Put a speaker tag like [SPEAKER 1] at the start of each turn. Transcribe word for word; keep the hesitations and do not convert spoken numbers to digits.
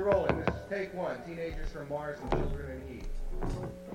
[SPEAKER 1] We're rolling. This is take one. Teenagers from Mars and Children in Heat.